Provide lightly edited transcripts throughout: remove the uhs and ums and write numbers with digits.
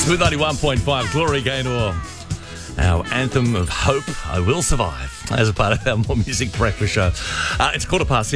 Smooth 91.5, Gloria Gaynor. Our anthem of hope, I Will Survive, as a part of our More Music breakfast show. It's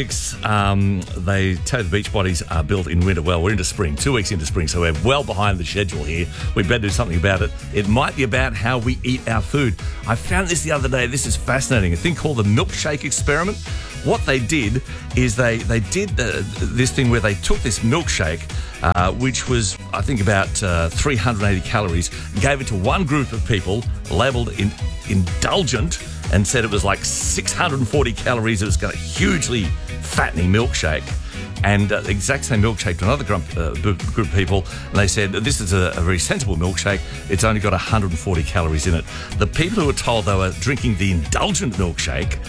6:15. They tell the Beachbodies are built in winter. Well, we're into spring, 2 weeks into spring, so we're well behind the schedule here. We better do something about it. It might be about how we eat our food. I found this the other day. This is fascinating. A thing called the milkshake experiment. What they did is they did this thing where they took this milkshake, which was, I think, about 380 calories, gave it to one group of people, labelled indulgent, and said it was like 640 calories. It was got a hugely fattening milkshake. And the exact same milkshake to another group of people, and they said, this is a very sensible milkshake. It's only got 140 calories in it. The people who were told they were drinking the indulgent milkshake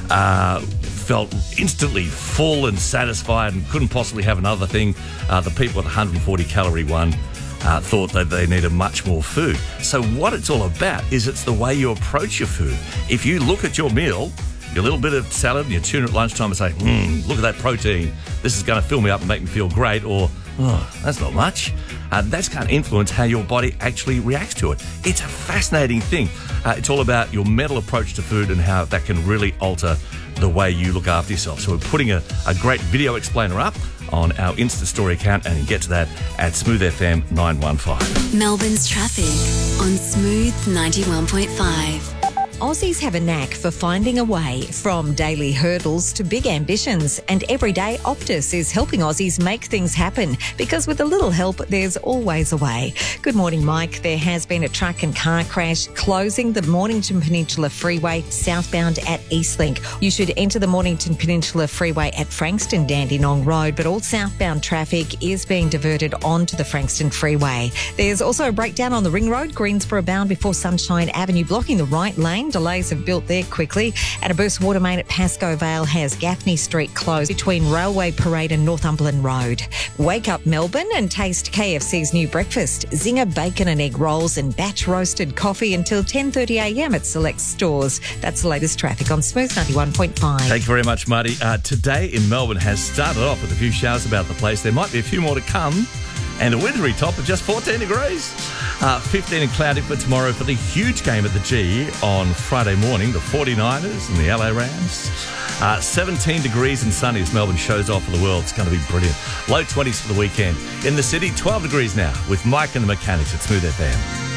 felt instantly full and satisfied and couldn't possibly have another thing. The people with the 140 calorie one thought that they needed much more food. So what it's all about is it's the way you approach your food. If you look at your meal, your little bit of salad and your tuna at lunchtime and say, look at that protein. This is going to fill me up and make me feel great. Or, oh, that's not much. That's going to influence how your body actually reacts to it. It's a fascinating thing. It's all about your mental approach to food and how that can really alter the way you look after yourself. So we're putting a great video explainer up on our Insta story account, and you get to that at Smooth FM 915. Melbourne's traffic on Smooth 91.5. Aussies have a knack for finding a way from daily hurdles to big ambitions, and every day Optus is helping Aussies make things happen, because with a little help there's always a way. Good morning, Mike. There has been a truck and car crash closing the Mornington Peninsula Freeway southbound at Eastlink. You should enter the Mornington Peninsula Freeway at Frankston Dandenong Road, but all southbound traffic is being diverted onto the Frankston Freeway. There's also a breakdown on the Ring Road, Greensboro bound before Sunshine Avenue, blocking the right lane. Delays have built there quickly. And a burst water main at Pascoe Vale has Gaffney Street closed between Railway Parade and Northumberland Road. Wake up Melbourne and taste KFC's new breakfast. Zinger bacon and egg rolls and batch roasted coffee until 10:30am at select stores. That's the latest traffic on Smooth 91.5. Thank you very much, Marty. Today in Melbourne has started off with a few showers about the place. There might be a few more to come. And a wintry top of just 14 degrees. 15 and cloudy for tomorrow for the huge game at the G on Friday morning, the 49ers and the LA Rams. 17 degrees and sunny as Melbourne shows off for the world. It's going to be brilliant. Low 20s for the weekend. In the city, 12 degrees now with Mike and the Mechanics at Smooth FM.